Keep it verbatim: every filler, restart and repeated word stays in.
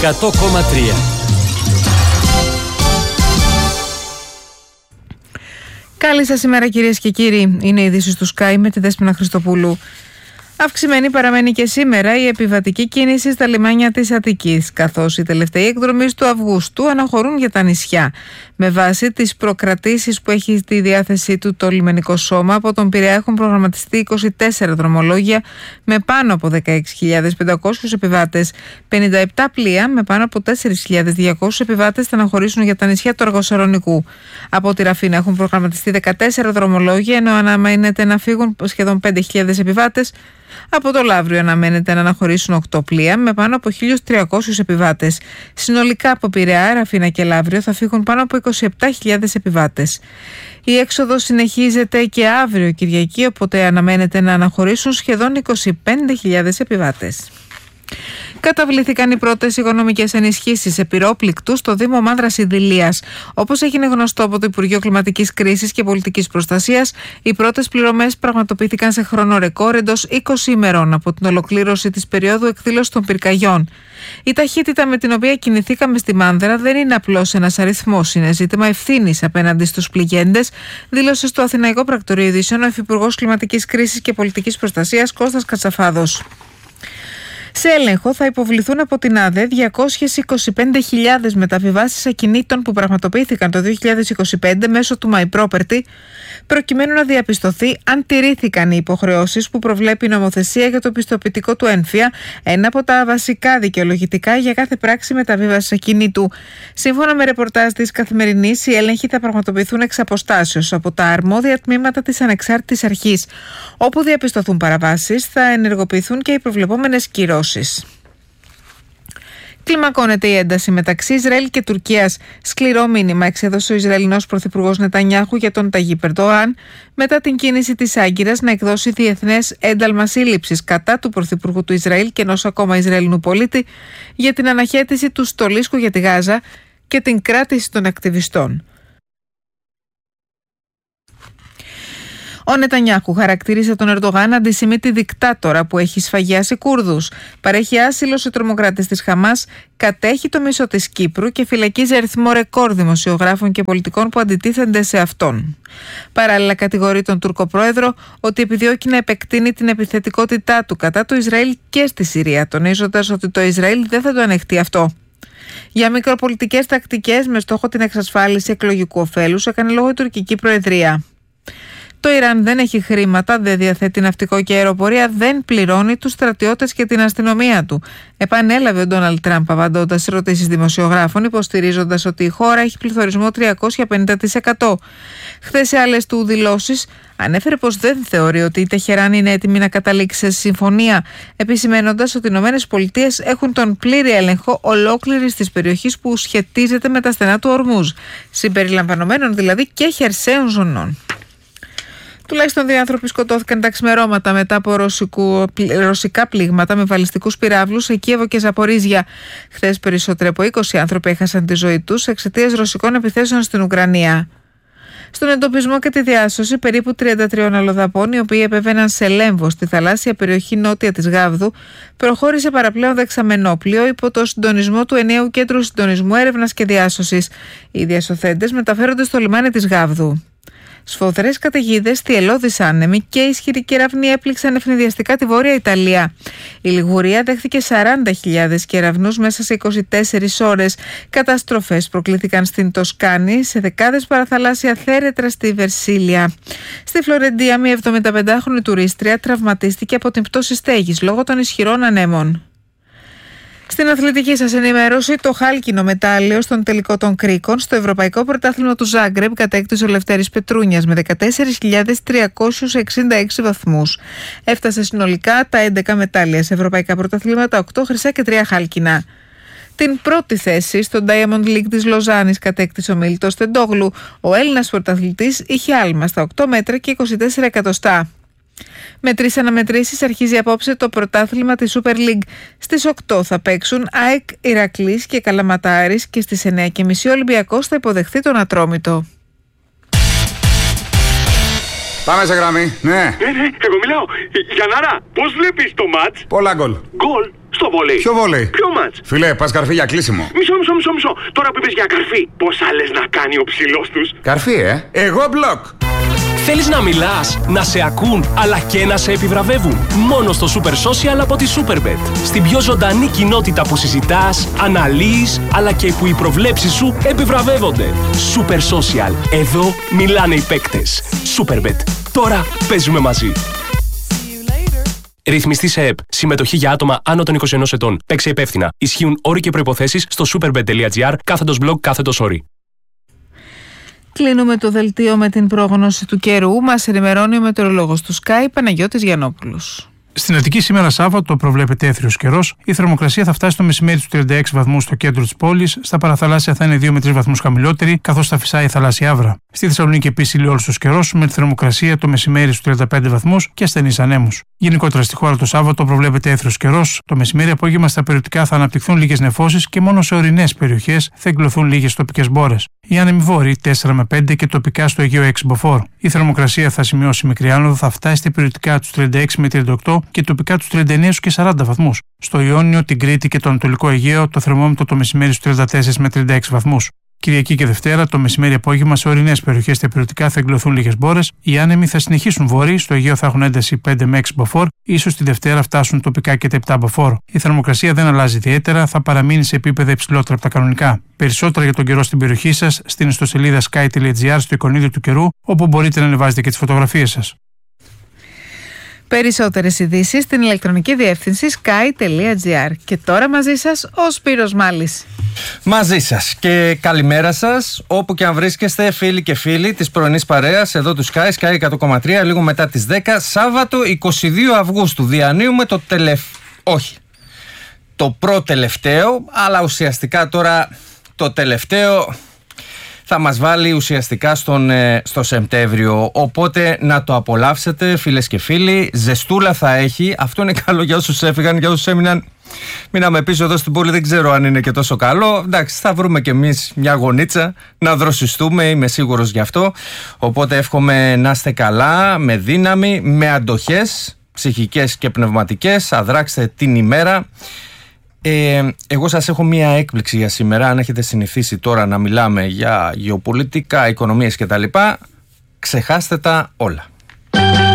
εκατό κόμμα τρία. Καλή σας ημέρα κυρίες και κύριοι. Είναι οι ειδήσεις του Sky με τη Δέσποινα Χριστοπούλου. Αυξημένη παραμένει και σήμερα η επιβατική κίνηση στα λιμάνια της Αττικής, καθώς οι τελευταίοι εκδρομείς του Αυγούστου αναχωρούν για τα νησιά. Με βάση τις προκρατήσεις που έχει στη διάθεσή του το λιμενικό σώμα, από τον Πειραιά έχουν προγραμματιστεί είκοσι τέσσερα δρομολόγια με πάνω από δεκαέξι χιλιάδες πεντακόσιους επιβάτες. πενήντα επτά πλοία με πάνω από τέσσερις χιλιάδες διακόσιους επιβάτες θα αναχωρήσουν για τα νησιά του Αργοσαλονικού. Από τη Ραφίνα έχουν προγραμματιστεί δεκατέσσερα δρομολόγια, ενώ αναμένεται να φύγουν σχεδόν πέντε χιλιάδες επιβάτες. Από το Λαύριο αναμένεται να αναχωρήσουν οκτώ πλοία με πάνω από χίλιους τριακόσιους επιβάτες. Συνολικά από Πειραιά, Ραφίνα και Λαύριο θα φύγουν πάνω από είκοσι επτά χιλιάδες επιβάτες. Η έξοδος συνεχίζεται και αύριο Κυριακή, οπότε αναμένεται να αναχωρήσουν σχεδόν είκοσι πέντε χιλιάδες επιβάτες. Καταβλήθηκαν οι πρώτες οικονομικές ενισχύσεις σε πυρόπληκτους στο Δήμο Μάνδρας Ιδηλίας. Όπως έγινε γνωστό από το Υπουργείο Κλιματικής Κρίσης και Πολιτικής Προστασίας, οι πρώτες πληρωμές πραγματοποιήθηκαν σε χρόνο ρεκόρ εντός είκοσι ημερών από την ολοκλήρωση της περίοδου εκδήλωσης των πυρκαγιών. Η ταχύτητα με την οποία κινηθήκαμε στη Μάνδρα δεν είναι απλώς ένας αριθμός, είναι ζήτημα ευθύνης απέναντι στους πληγέντες, δήλωσε στο Αθηναϊκό Πρακτορείο Ειδήσεων ο Υφυπουργός Κλιματικής Κρίσης και Πολιτικής Προστασίας Κώστας Κατσαφάδος. Σε έλεγχο θα υποβληθούν από την ΑΔΕ διακόσιες είκοσι πέντε χιλιάδες μεταβιβάσεις ακινήτων που πραγματοποιήθηκαν το δύο χιλιάδες είκοσι πέντε μέσω του My Property, προκειμένου να διαπιστωθεί αν τηρήθηκαν οι υποχρεώσεις που προβλέπει η νομοθεσία για το πιστοποιητικό του ΕΝΦΙΑ, ένα από τα βασικά δικαιολογητικά για κάθε πράξη μεταβίβασης ακινήτου. Σύμφωνα με ρεπορτάζ της Καθημερινής, οι έλεγχοι θα πραγματοποιηθούν εξ αποστάσεως από τα αρμόδια τμήματα της ανεξάρτητης αρχής. Όπου διαπιστωθούν παραβάσεις, θα ενεργοποιηθούν και οι προβλεπόμενες κυρώσεις. Κλιμακώνεται η ένταση μεταξύ Ισραήλ και Τουρκίας. Σκληρό μήνυμα εξέδωσε ο Ισραηλινός Πρωθυπουργός Νετανιάχου για τον Ταγίπ Ερντοάν μετά την κίνηση της Άγκυρας να εκδώσει διεθνές ένταλμα σύλληψης κατά του Πρωθυπουργού του Ισραήλ και ενός ακόμα Ισραηλινού πολίτη για την αναχέτηση του στολίσκου για τη Γάζα και την κράτηση των ακτιβιστών. Ο Νετανιάχου χαρακτήρισε τον Ερντογάν αντισημίτη δικτάτορα που έχει σφαγιάσει Κούρδους, παρέχει άσυλο σε τρομοκράτες της Χαμάς, κατέχει το μισό της Κύπρου και φυλακίζει αριθμό ρεκόρ δημοσιογράφων και πολιτικών που αντιτίθενται σε αυτόν. Παράλληλα, κατηγορεί τον Τούρκο πρόεδρο ότι επιδιώκει να επεκτείνει την επιθετικότητά του κατά του Ισραήλ και στη Συρία, τονίζοντας ότι το Ισραήλ δεν θα το ανεχτεί αυτό. Για μικροπολιτικές τακτικές με στόχο την εξασφάλιση εκλογικού ωφέλους έκανε λόγο η τουρκική προεδρία. Το Ιράν δεν έχει χρήματα, δεν διαθέτει ναυτικό και αεροπορία, δεν πληρώνει τους στρατιώτες και την αστυνομία του. Επανέλαβε ο Ντόναλντ Τραμπ απαντώντας σε ερωτήσεις δημοσιογράφων, υποστηρίζοντας ότι η χώρα έχει πληθωρισμό τριακόσια πενήντα τοις εκατό. Χθες σε άλλες του δηλώσεις ανέφερε πως δεν θεωρεί ότι η Τεχεράνη είναι έτοιμη να καταλήξει σε συμφωνία, επισημένοντας ότι οι ΗΠΑ έχουν τον πλήρη έλεγχο ολόκληρης της περιοχής που σχετίζεται με τα στενά του Ορμούζ, συμπεριλαμβανομένων δηλαδή και χερσαίων ζωνών. Τουλάχιστον δύο άνθρωποι σκοτώθηκαν τα ξημερώματα μετά από ρωσικού, ρωσικά πλήγματα με βαλιστικούς πυράβλους σε Κίεβο και Ζαπορίζια. Χθες περισσότεροι από είκοσι άνθρωποι έχασαν τη ζωή τους εξαιτίας ρωσικών επιθέσεων στην Ουκρανία. Στον εντοπισμό και τη διάσωση περίπου τριάντα τριών αλλοδαπών, οι οποίοι επέβαιναν σε Λέμβο στη θαλάσσια περιοχή νότια της Γάβδου, προχώρησε παραπλέον δεξαμενόπλιο υπό το συντονισμό του ενιαίου Κέντρου Συντονισμού Έρευνας και Διάσωσης. Οι διασωθέντες μεταφέρονται στο λιμάνι της Γάβδου. Σφοδρές καταιγίδες, θυελλώδεις άνεμοι και ισχυροί κεραυνοί έπληξαν ευνηδιαστικά τη Βόρεια Ιταλία. Η Λιγουρία δέχθηκε σαράντα χιλιάδες κεραυνούς μέσα σε είκοσι τέσσερις ώρες. Καταστροφές προκλήθηκαν στην Τοσκάνη, σε δεκάδες παραθαλάσσια θέρετρα στη Βερσίλια. Στη Φλωρεντία, μια εβδομηνταπεντάχρονη τουρίστρια τραυματίστηκε από την πτώση στέγης λόγω των ισχυρών ανέμων. Στην αθλητική σας ενημέρωση, το χάλκινο μετάλλιο στον τελικό των Κρίκων στο Ευρωπαϊκό Πρωτάθλημα του Ζάγκρεπ κατέκτησε ο Λευτέρης Πετρούνιας με δεκατέσσερις χιλιάδες τριακόσιους εξήντα έξι βαθμούς. Έφτασε συνολικά τα έντεκα μετάλλια σε ευρωπαϊκά πρωταθλήματα, οκτώ χρυσά και τρία χάλκινα. Την πρώτη θέση στο Diamond League της Λοζάνης κατέκτησε ο Μίλτος Τεντόγλου. Ο Έλληνας πρωταθλητής είχε άλμα στα οκτώ μέτρα και είκοσι τέσσερα εκατοστά. Με τρεις αναμετρήσεις αρχίζει απόψε το πρωτάθλημα της Super League. Στις οκτώ θα παίξουν ΑΕΚ, Ηρακλής και Καλαματάρης και στις εννιά και μισή ο Ολυμπιακός θα υποδεχθεί τον Ατρόμητο. Πάμε σε γραμμή, ναι. Ναι, ναι, εγώ μιλάω. Γιαννάρα, πώς βλέπεις το μάτς? Πολλά γκολ. Γκολ. στο βόλεϊ. Ποιο βόλεϊ? Ποιο μάτς? Φίλε, πας καρφί για κλείσιμο. Μισό, μισό, μισό, μισό. Τώρα που είπες για καρφί, πόσα λες να κάνει ο ψηλός τους? Καρφί, ε. Εγώ μπλοκ. Θέλεις να μιλάς, να σε ακούν, αλλά και να σε επιβραβεύουν? Μόνο στο Super Social από τη Superbet. Στην πιο ζωντανή κοινότητα που συζητάς, αναλύεις, αλλά και που οι προβλέψεις σου επιβραβεύονται. Super Social. Εδώ μιλάνε οι παίκτες. Superbet. Τώρα παίζουμε μαζί. Ρυθμιστή σε ΕΠ. Συμμετοχή για άτομα άνω των είκοσι ενός ετών. Παίξε υπεύθυνα. Ισχύουν όροι και προϋποθέσεις στο superbet.gr κάθετος blog κάθετος όροι. Κλείνουμε το δελτίο με την πρόγνωση του καιρού. Μας ενημερώνει ο μετεωρολόγος του Sky, Παναγιώτης Γιαννόπουλος. Στην Αττική σήμερα Σάββατο προβλέπεται έθριος καιρός. Η θερμοκρασία θα φτάσει το μεσημέρι στους τριάντα έξι βαθμούς στο κέντρο της πόλης. Στα παραθαλάσσια θα είναι δύο με τρεις βαθμούς χαμηλότερη, καθώς θα φυσάει η θαλάσσια άβρα. Στη Θεσσαλονίκη επίσης ηλιόλουστος καιρός, με τη θερμοκρασία το μεσημέρι στους τριάντα πέντε βαθμούς και ασθενείς ανέμους. Γενικότερα στη χώρα το Σάββατο προβλέπεται έθριος καιρός. Το μεσημέρι απόγευμα στα περιοδικά θα αναπτυχθούν λίγες νεφώσεις και μόνο σε ορεινές περιοχές θα εκδηλωθούν λίγες τοπικές μπόρες. Οι άνεμοι βόρειοι τέσσερα με πέντε και τοπικά στο Αιγαίο έξι μποφόρ. Η θερμοκρασία θα σημειώσει μικρή άνοδο, θα φτάσει περιοδικά τους τριάντα έξι με τριάντα οκτώ και τοπικά τους τριάντα εννέα και σαράντα βαθμούς. Στο Ιόνιο, την Κρήτη και το Ανατολικό Αιγαίο το θερμόμετρο το μεσημέρι στους τριάντα τέσσερα με τριάντα έξι βαθμούς. Κυριακή και Δευτέρα, το μεσημέρι απόγευμα σε ορεινές περιοχές τα περιοδικά θα εκδηλωθούν λίγες μπόρες. Οι άνεμοι θα συνεχίσουν βόρειοι, στο Αιγαίο θα έχουν ένταση πέντε με έξι μποφόρ, ίσως τη Δευτέρα φτάσουν τοπικά και τα επτά μποφόρ. Η θερμοκρασία δεν αλλάζει ιδιαίτερα, θα παραμείνει σε επίπεδα υψηλότερα από τα κανονικά. Περισσότερα για τον καιρό στην περιοχή σας στην ιστοσελίδα sky.gr στο εικονίδιο του καιρού, όπου μπορείτε να ανεβάζετε και τις φωτογραφίες σας. Περισσότερες ειδήσεις στην ηλεκτρονική διεύθυνση sky.gr. Και τώρα μαζί σας ο Σπύρος Μάλης. Μαζί σας και καλημέρα σας, όπου και αν βρίσκεστε φίλοι και φίλοι της πρωινής παρέας εδώ του Sky, Sky εκατό κόμμα τρία, λίγο μετά τις δέκα, Σάββατο είκοσι δύο Αυγούστου. Διανύουμε το τελευταίο, όχι, το προτελευταίο, αλλά ουσιαστικά τώρα το τελευταίο θα μας βάλει ουσιαστικά στον, ε, στο Σεπτέμβριο. Οπότε να το απολαύσετε φίλες και φίλοι. Ζεστούλα θα έχει. Αυτό είναι καλό για όσους έφυγαν, για όσους έμειναν. Μείναμε πίσω εδώ στην πόλη, δεν ξέρω αν είναι και τόσο καλό. Εντάξει, θα βρούμε κι εμείς μια γωνίτσα να δροσιστούμε, είμαι σίγουρος γι' αυτό. Οπότε εύχομαι να είστε καλά, με δύναμη, με αντοχές ψυχικές και πνευματικές. Αδράξτε την ημέρα. Ε, εγώ σας έχω μία έκπληξη για σήμερα. Αν έχετε συνηθίσει τώρα να μιλάμε για γεωπολιτικά, οικονομίες κτλ., ξεχάστε τα όλα.